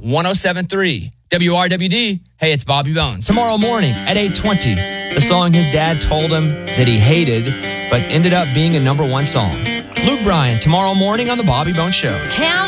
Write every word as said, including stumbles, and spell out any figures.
one oh seven point three. W R W D, hey, it's Bobby Bones. Tomorrow morning at eight twenty, the song his dad told him that he hated, but ended up being a number one song. Luke Bryan, tomorrow morning on The Bobby Bones Show. Count